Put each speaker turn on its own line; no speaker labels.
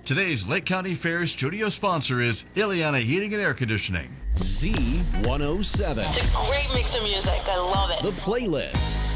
Today's Lake County Fair studio sponsor is Ileana Heating and Air Conditioning.
Z107.
It's a great mix of music. I love it.
The Playlist.